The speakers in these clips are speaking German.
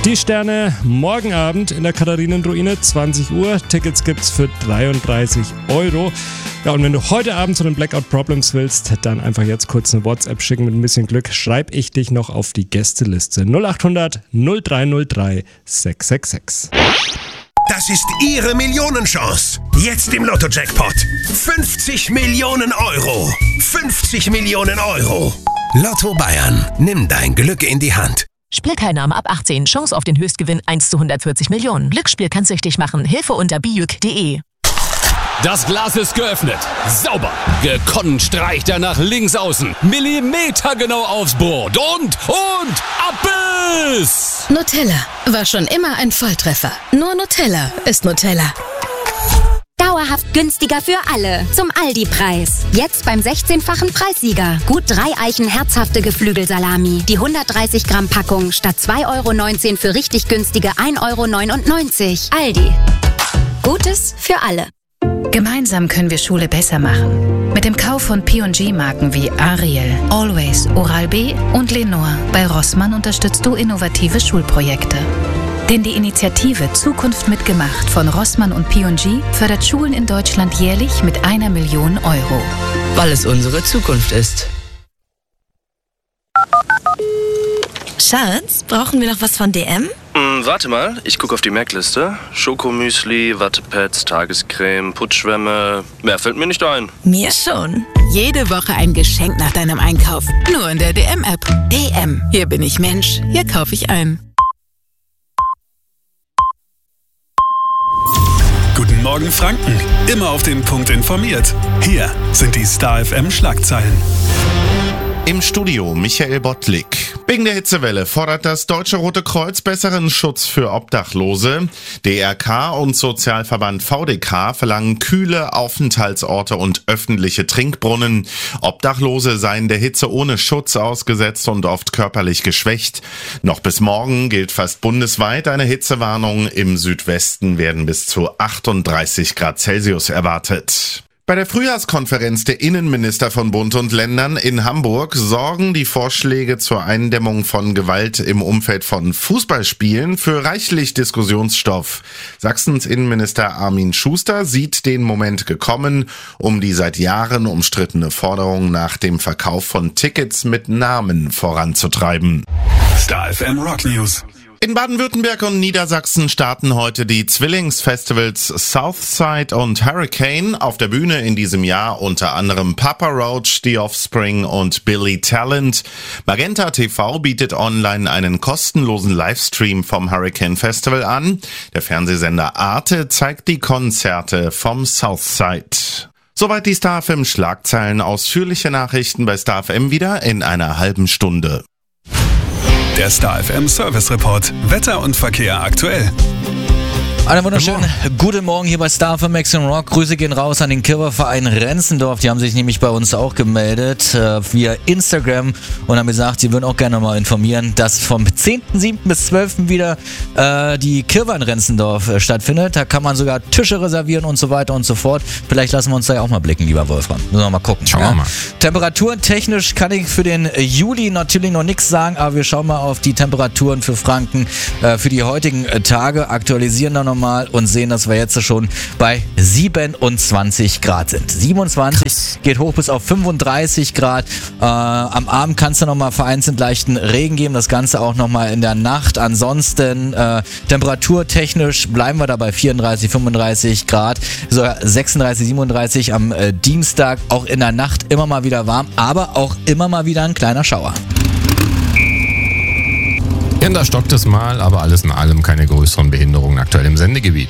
Die Sterne morgen Abend in der Katharinenruine, 20 Uhr. Tickets gibt's für 33 €. Ja, und wenn du heute Abend zu den Blackout Problems willst, dann einfach jetzt kurz eine WhatsApp schicken. Mit ein bisschen Glück schreibe ich dich noch auf die Gästeliste. 0800 0303 666. Das ist Ihre Millionenchance. Jetzt im Lotto-Jackpot. 50 Millionen €. 50 Millionen €. Lotto Bayern. Nimm dein Glück in die Hand. Spielteilnahme ab 18. Chance auf den Höchstgewinn 1 zu 140 Millionen. Glücksspiel kann süchtig machen. Hilfe unter bijuk.de. Das Glas ist geöffnet. Sauber. Gekonnt streicht er nach links außen. Millimetergenau aufs Board. Und Abbiss! Nutella war schon immer ein Volltreffer. Nur Nutella ist Nutella. Dauerhaft günstiger für alle. Zum Aldi-Preis. Jetzt beim 16-fachen Preissieger. Gut 3 Eichen herzhafte Geflügelsalami. Die 130 Gramm Packung statt 2,19 € für richtig günstige 1,99 €. Aldi. Gutes für alle. Gemeinsam können wir Schule besser machen. Mit dem Kauf von P&G-Marken wie Ariel, Always, Oral-B und Lenore. Bei Rossmann unterstützt du innovative Schulprojekte. Denn die Initiative Zukunft mitgemacht von Rossmann und P&G fördert Schulen in Deutschland jährlich mit 1 Million €. Weil es unsere Zukunft ist. Schatz, brauchen wir noch was von DM? Warte mal, ich gucke auf die Merkliste. Schokomüsli, Wattepads, Tagescreme, Putzschwämme. Mehr fällt mir nicht ein. Mir schon. Jede Woche ein Geschenk nach deinem Einkauf. Nur in der DM-App. DM. Hier bin ich Mensch. Hier kaufe ich ein. Guten Morgen Franken. Immer auf den Punkt informiert. Hier sind die Star FM Schlagzeilen. Im Studio Michael Bottlik. Wegen der Hitzewelle fordert das Deutsche Rote Kreuz besseren Schutz für Obdachlose. DRK und Sozialverband VDK verlangen kühle Aufenthaltsorte und öffentliche Trinkbrunnen. Obdachlose seien der Hitze ohne Schutz ausgesetzt und oft körperlich geschwächt. Noch bis morgen gilt fast bundesweit eine Hitzewarnung. Im Südwesten werden bis zu 38 Grad Celsius erwartet. Bei der Frühjahrskonferenz der Innenminister von Bund und Ländern in Hamburg sorgen die Vorschläge zur Eindämmung von Gewalt im Umfeld von Fußballspielen für reichlich Diskussionsstoff. Sachsens Innenminister Armin Schuster sieht den Moment gekommen, um die seit Jahren umstrittene Forderung nach dem Verkauf von Tickets mit Namen voranzutreiben. Star FM Rock News. In Baden-Württemberg und Niedersachsen starten heute die Zwillingsfestivals Southside und Hurricane. Auf der Bühne in diesem Jahr unter anderem Papa Roach, The Offspring und Billy Talent. Magenta TV bietet online einen kostenlosen Livestream vom Hurricane Festival an. Der Fernsehsender Arte zeigt die Konzerte vom Southside. Soweit die Star FM Schlagzeilen. Ausführliche Nachrichten bei Star FM wieder in einer halben Stunde. Der Star FM Service Report. Wetter und Verkehr aktuell. Einen wunderschönen guten Morgen hier bei Star FM Max Rock. Grüße gehen raus an den Kirwerverein Renzendorf. Die haben sich nämlich bei uns auch gemeldet via Instagram und haben gesagt, sie würden auch gerne mal informieren, dass vom 10.7. bis 12. wieder die Kirwa in Renzendorf stattfindet. Da kann man sogar Tische reservieren und so weiter und so fort. Vielleicht lassen wir uns da ja auch mal blicken, lieber Wolfram. Müssen wir mal gucken. Schauen wir mal. Temperaturen technisch kann ich für den Juli natürlich noch nichts sagen, aber wir schauen mal auf die Temperaturen für Franken für die heutigen Tage, aktualisieren dann nochmal und sehen, dass wir jetzt schon bei 27 Grad sind. 27 geht hoch bis auf 35 Grad. Am Abend kann es dann nochmal vereinzelt leichten Regen geben. Das Ganze auch nochmal in der Nacht. Ansonsten temperaturtechnisch bleiben wir da bei 34, 35 Grad. Sogar 36, 37 am Dienstag. Auch in der Nacht immer mal wieder warm, aber auch immer mal wieder ein kleiner Schauer. Ja, da stockt es mal, aber alles in allem keine größeren Behinderungen aktuell im Sendegebiet.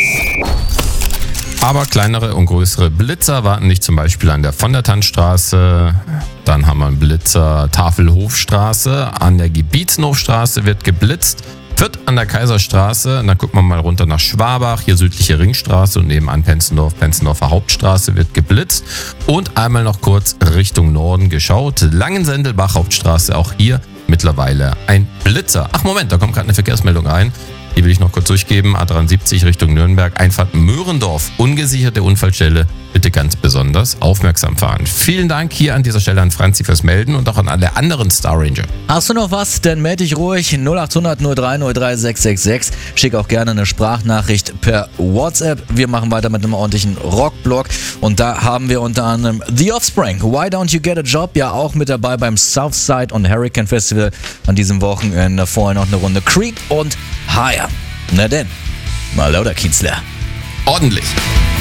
Aber kleinere und größere Blitzer warten nicht zum Beispiel an der von der Tannstraße. Dann haben wir einen Blitzer Tafelhofstraße. An der Gebietsnhofstraße wird geblitzt. Fürth an der Kaiserstraße. Dann gucken wir mal runter nach Schwabach. Hier südliche Ringstraße und nebenan Penzendorfer Hauptstraße wird geblitzt. Und einmal noch kurz Richtung Norden geschaut. Langensendelbach Hauptstraße, auch hier mittlerweile ein Blitzer. Ach Moment, da kommt gerade eine Verkehrsmeldung rein. die will ich noch kurz durchgeben. A73 Richtung Nürnberg, Einfahrt Möhrendorf, ungesicherte Unfallstelle. Bitte ganz besonders aufmerksam fahren. Vielen Dank hier an dieser Stelle an Franzi fürs Melden und auch an alle anderen Star Ranger. Hast du noch was? Dann melde dich ruhig 0800 03 03 666. Schick auch gerne eine Sprachnachricht per WhatsApp. Wir machen weiter mit einem ordentlichen Rockblock und da haben wir unter anderem The Offspring. Why Don't You Get a Job? Ja auch mit dabei beim Southside und Hurricane Festival an diesem Wochenende. Vorher noch eine Runde Creep und Higher. Na denn, mal lauter Kienzler. Ordentlich.